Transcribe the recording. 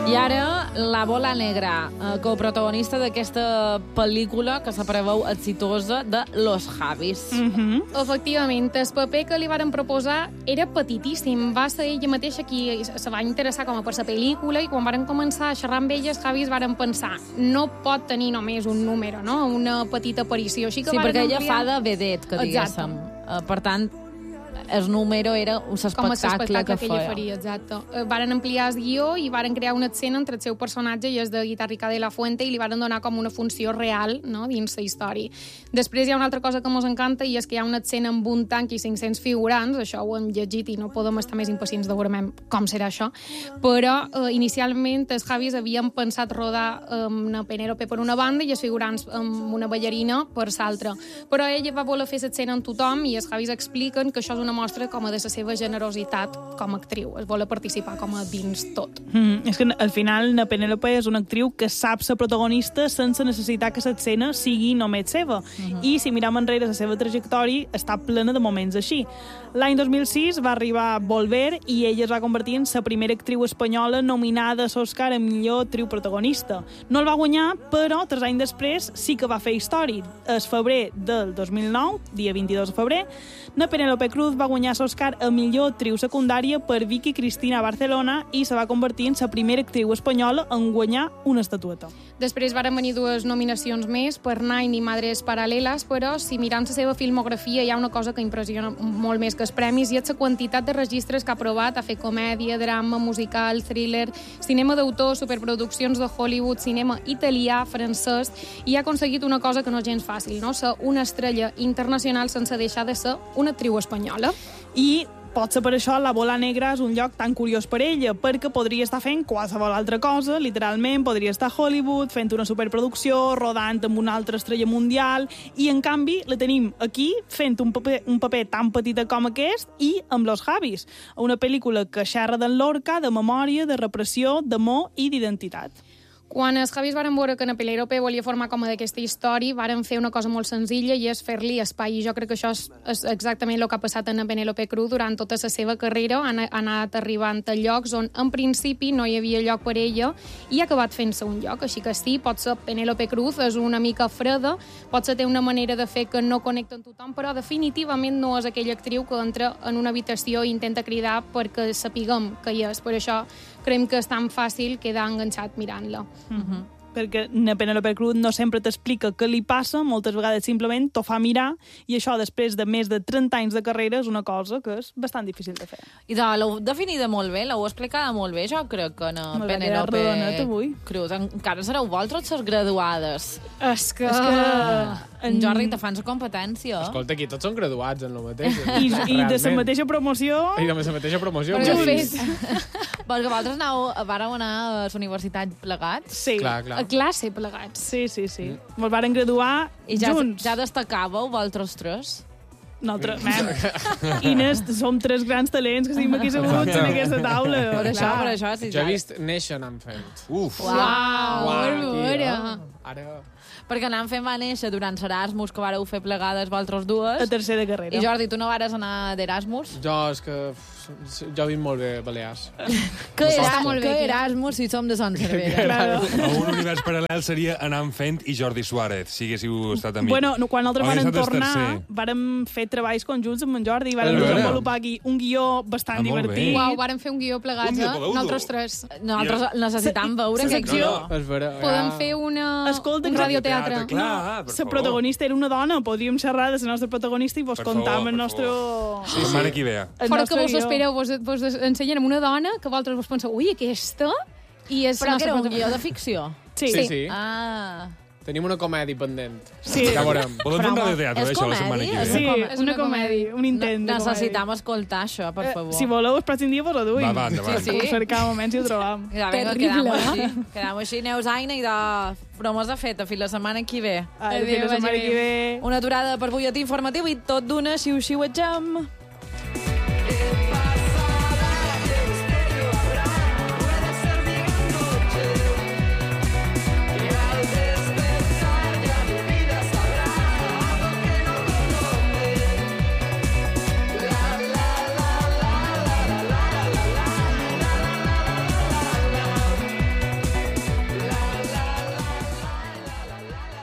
I ara, La bola negra, coprotagonista d'aquesta pel·lícula que se preveu exitosa de Los Javis. Efectivament, el paper que li varen proposar era petitíssim. Va ser ella mateixa qui se va interessar com a per la pel·lícula i quan varen començar a xerrar amb ella, els Javis varen pensar no pot tenir només un número, no? Una petita aparició. Així que Sí, perquè ella fa de vedet, que diguéssim. Per tant, el número era un espectacle que ella faria, exacte. Varen ampliar el guió i varen crear una escena entre el seu personatge i el de Guitarrica de la Fuente i li varen donar com una funció real, no?, dins la història. Després hi ha una altra cosa que ens encanta i és que hi ha una escena amb un tanc i 500 figurants, això ho hem llegit i no podem estar més impacients de veure com serà això, però inicialment els Javis havien pensat rodar una Penélope per una banda i els figurants amb una ballarina per l'altra. Però ella va voler fer l'escena amb tothom i els Javis expliquen que això és una mostra com a de la seva generositat com a actriu. Es vol participar com a dins tot. És que al final la Penélope és una actriu que sap ser protagonista sense necessitar que l'escena sigui només seva. I si mirem enrere la seva trajectòria, està plena de moments així. L'any 2006 va arribar Volver i ella es va convertir en la primera actriu espanyola nominada a l'Oscar a millor actriu protagonista. No el va guanyar, però 3 anys després sí que va fer història. El febrer del 2009, dia 22 de febrer, la Penélope Cruz va guanyar l'Oscar a millor actriu secundària per Vicky Cristina Barcelona i se va convertir en la primera actriu espanyola en guanyar una estatueta. Després varen venir 2 nominacions més per Nine i Madres Paral·leles, però si mirant la seva filmografia hi ha una cosa que impressiona molt més que els premis i és la quantitat de registres que ha provat a fer comèdia, drama, musical, thriller, cinema d'autor, superproduccions de Hollywood, cinema italià, francès, i ha aconseguit una cosa que no és gens fàcil, no? Ser una estrella internacional sense deixar de ser una actriu espanyola. I potser per això La bola negra és un lloc tan curiós per ella, perquè podria estar fent qualsevol altra cosa, literalment podria estar a Hollywood fent una superproducció, rodant amb una altra estrella mundial, i en canvi la tenim aquí fent un paper tan petit com aquest i amb Los Javis, una pel·lícula que xerra d'en Lorca, de memòria, de repressió, d'amor i d'identitat. Quan els Javis varen veure que na Penélope volia formar com d'aquesta història, varen fer una cosa molt senzilla i és fer-li espai. I jo crec que això és exactament el que ha passat a na Penélope Cruz durant tota la seva carrera. Ha anat arribant a llocs on en principi no hi havia lloc per ella i ha acabat fent-se un lloc. Així que sí, pot ser Penélope Cruz, és una mica freda, potser té una manera de fer que no connecta amb tothom, però definitivament no és aquella actriu que entra en una habitació i intenta cridar perquè sapiguem que hi és. Per això creiem que és tan fàcil quedar enganxat mirant-la. Perquè na Penélope Cruz no sempre t'explica què li passa, moltes vegades simplement t'ho fa mirar, i això després de més de 30 anys de carrera és una cosa que és bastant difícil de fer. I l'heu definida molt bé, l'heu explicada molt bé, jo crec que na Penélope Cruz. Encara sereu vosaltres les graduades. És que en Jordi te fan la competència. Escolta, aquí tots són graduats en el mateix. I de la mateixa promoció. I de la mateixa promoció. Perquè vosaltres vareu anar a la universitat plegats? Sí. Clar. A classe plegats. Sí. Ens varen graduar junts. Ja destacàveu vosaltres 3? Nosaltres, Inés, som 3 grans talents que estem aquí asseguts en aquesta taula. Per això, sí. Jo he vist néixer Nan Fent. Ara. Perquè Nan Fent va néixer durant l'Erasmus que vareu fer plegades vosaltres dues. A tercera carrera. I Jordi, tu no vares anar d'Erasmus? Jo, és que jo vinc molt bé, Balears. Que Erasmus si som de Sant Cervera. A un univers paral·lel seria Nan Fent i Jordi Suárez, si haguéssiu estat amics. Bueno, quan nosaltres vàrem tornar, vàrem fer treballs conjunts amb en Jordi i vàrem desenvolupar aquí un guió bastant divertit. Uau, vàrem fer un guió plegats, nosaltres 3. Nosaltres necessitam veure aquest guió. Podem fer un radioteatre. La protagonista era una dona, podríem xerrar de la nostra protagonista i vos contar amb el nostre... Sí, setmana que ve. Fora que vos espereu, vos ensenyarem una dona que vosaltres vos penseu, ui, aquesta... Però que era un guió de ficció? Sí. Ah... Tenim una comèdia pendent. Sí. Ja veurem. Podem fer un radioteatre, això, la setmana que ve. Sí, és una comèdia, un intent de comèdia. Necessitam escoltar això, per favor. Si voleu, el pròxim dia vos ho duim. Va, endavant. Sí. Cercar moments i ho trobam. Quedam així, Neus Aina, i de promesa feta. Fins la setmana que ve. Fins la setmana que ve. Una aturada per butlletí informatiu i tot d'una xiu-xiuetxam.